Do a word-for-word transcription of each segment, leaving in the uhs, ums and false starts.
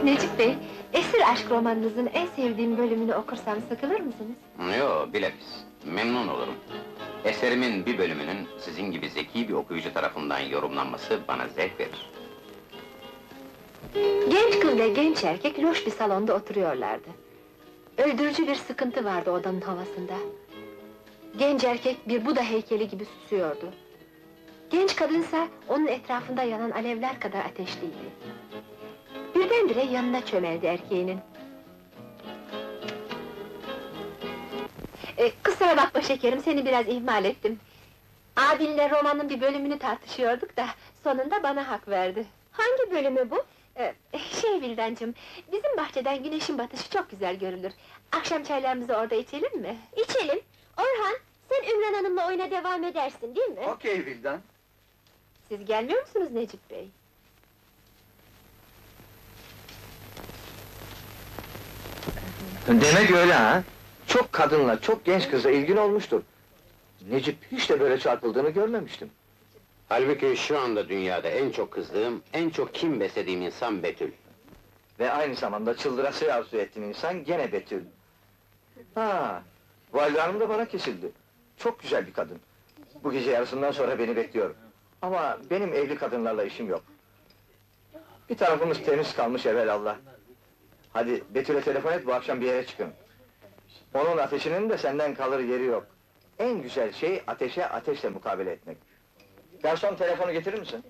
Necip Bey, Esir Aşk romanınızın en sevdiğim bölümünü okursam sıkılır mısınız? Yo, bilakis, memnun olurum. Eserimin bir bölümünün sizin gibi zeki bir okuyucu tarafından yorumlanması bana zevk verir. Genç kız ve genç erkek loş bir salonda oturuyorlardı. Öldürücü bir sıkıntı vardı odanın havasında. Genç erkek bir Buda heykeli gibi susuyordu. Genç kadınsa onun etrafında yanan alevler kadar ateşliydi. Birdenbire yanına çömeldi erkeğinin. Ee, kusura bakma şekerim, seni biraz ihmal ettim. Abinle romanın bir bölümünü tartışıyorduk da, sonunda bana hak verdi. Hangi bölümü bu? Ee, şey Vildancığım, bizim bahçeden güneşin batışı çok güzel görülür. Akşam çaylarımızı orada içelim mi? İçelim! Orhan, sen Ümran Hanım'la oyuna devam edersin, değil mi? Okey Vildan. Siz gelmiyor musunuz Necip Bey? Demek öyle ha? Çok kadınla, çok genç kıza ilgin olmuştur. Necip hiç de böyle çarpıldığını görmemiştim. Halbuki şu anda dünyada en çok kızdığım, en çok kim beslediğim insan Betül. Ve aynı zamanda çıldırası arzu ettiğin insan gene Betül. Ha, Valide Hanım da bana kesildi. Çok güzel bir kadın. Bu gece yarısından sonra beni bekliyor. Ama benim evli kadınlarla işim yok. Bir tarafımız temiz kalmış evelallah. Hadi Betül'e telefon et, bu akşam bir yere çıkın. Onun ateşinin de senden kalır yeri yok. En güzel şey ateşe ateşle mukabele etmek. Garson, telefonu getirir misin?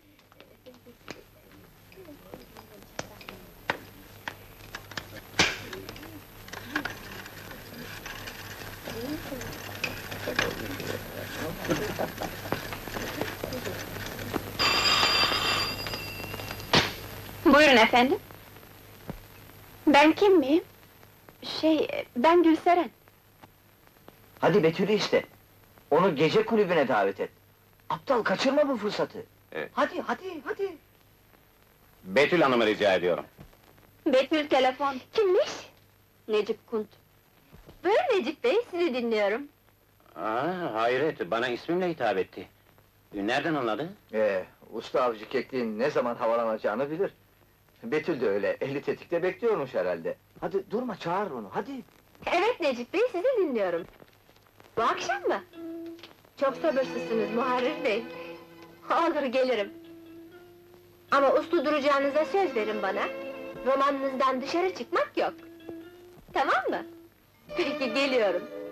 Buyurun efendim. Ben kim miyim? Şey, ben Gülseren. Hadi Betül'ü iste. Onu gece kulübüne davet et. Aptal, kaçırma bu fırsatı. Evet. Hadi, hadi, hadi. Betül Hanım'ı rica ediyorum. Betül telefon. Kimmiş? Necip Kunt. Buyurun Necip Bey, sizi dinliyorum. Aa, hayret, bana ismimle hitap etti. Nereden anladı? Ee, usta avcı kekliğin ne zaman havalanacağını bilir. Betül de öyle, eli tetikte bekliyormuş herhalde. Hadi durma, çağır onu, hadi. Evet Necip Bey, sizi dinliyorum. Bu akşam mı? Çok sabırsızsınız Muharrir Bey. Olur, gelirim. Ama uslu duracağınıza söz verin bana. Romanınızdan dışarı çıkmak yok. Tamam mı? Peki, geliyorum.